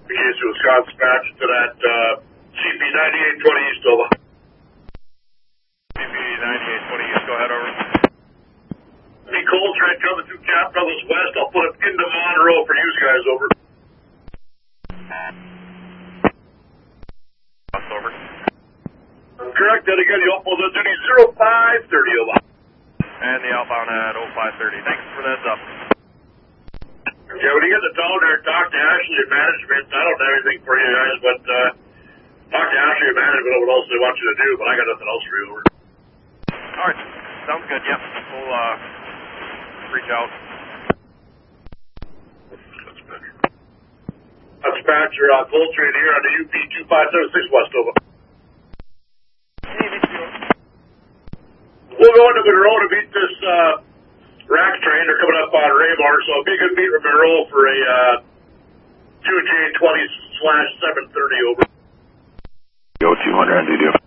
Okay, so Scott's dispatch to that CP 9820 East, over. CP 9820 East, go ahead, over. Hey, Coltrane coming through Cap Brothers West. I'll put it into Monroe for you guys, over. Over. Correct, that again, you almost on duty 0530, over. And the outbound at 0530. Thanks for the heads up. Yeah, when you get to town there, talk to Ashley at management. I don't have anything for you guys, but talk to Ashley at management on what else they want you to do, but I got nothing else for you, over. All right, sounds good, yep. We'll reach out. Dispatcher, Coltrane here on the UP 2576 West, over. We'll go into Monroe to meet this rack train. They're coming up on Raymar, so if you could meet Monroe for a 2J20/730, over. Go 200,